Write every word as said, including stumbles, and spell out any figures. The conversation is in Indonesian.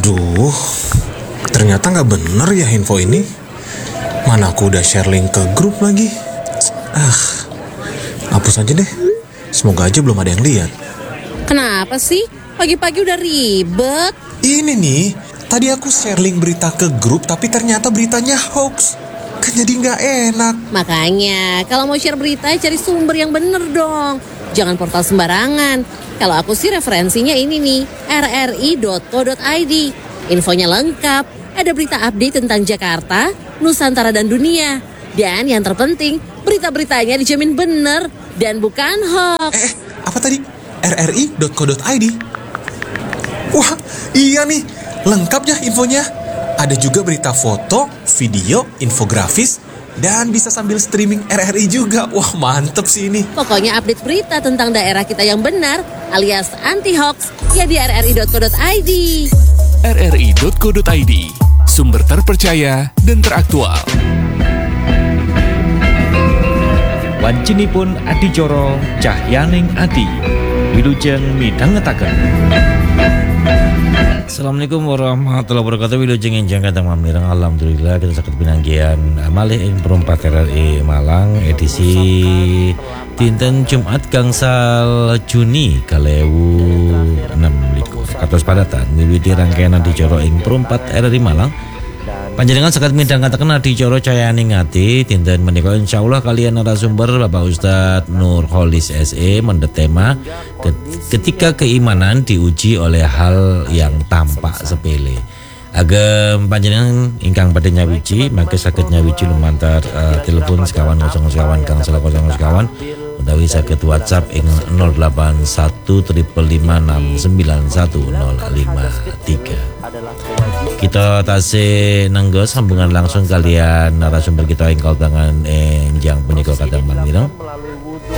Aduh, ternyata nggak bener ya info ini. Mana aku udah share link ke grup lagi. Ah, hapus aja deh. Semoga aja belum ada yang lihat. Kenapa sih? Pagi-pagi udah ribet. Ini nih, tadi aku share link berita ke grup, tapi ternyata beritanya hoax. Kan jadi nggak enak. Makanya, kalau mau share berita, cari sumber yang bener dong. Jangan portal sembarangan. Kalau aku sih referensinya ini nih, r r i dot co dot i d. Infonya lengkap, ada berita update tentang Jakarta, Nusantara dan dunia. Dan yang terpenting, berita-beritanya dijamin bener dan bukan hoax. Eh, apa tadi? r r i dot co dot i d. Wah, iya nih, lengkap ya infonya. Ada juga berita foto, video, infografis, dan bisa sambil streaming R R I juga. Wah, mantep sih ini. Pokoknya update berita tentang daerah kita yang benar alias anti-hoax ya di r r i dot co dot i d. r r i dot co dot i d, sumber terpercaya dan teraktual. Wancinipun adicara cahyaning ati, wilujeng midhangetaken. Assalamualaikum warahmatullahi wabarakatuh. Wilujeng enjang kadang mamireng. Alhamdulillah kita saged pinanggihan malih ing perumpak R R I Malang edisi dinten Jumat gangsal Juni kalewu enam likur. Kados padatan miwiti rangkaian adicara ing perumpak R R I Malang. Panjenengan saged midhangetaken adicara cahayaning ati dinten menika insyaallah kalian narasumber Bapak Ustadz Nurholis S E mendhet tema ketika keimanan diuji oleh hal yang tampak sepele. Agem panjenengan ingkang badhe nyawiji mangke saged nyawiji lumantar uh, telepon sekawan kosong sekawan gangsal kosong sekawan utawi saged WhatsApp ing nol delapan satu lima lima enam sembilan satu nol lima tiga. Kita tasih nenggo sambungan langsung kalian narasumber kita ing kautangan enjang punika kadang mamireng.